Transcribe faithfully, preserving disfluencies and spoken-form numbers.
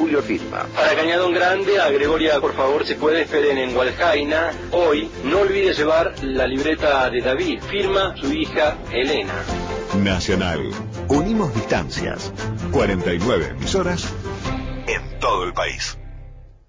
Julio firma. Para Cañadón Grande, a Gregoria, por favor, se puede, esperen en Hualjaina. Hoy, no olvide llevar la libreta de David. Firma su hija Elena. Nacional. Unimos distancias. cuarenta y nueve emisoras en todo el país.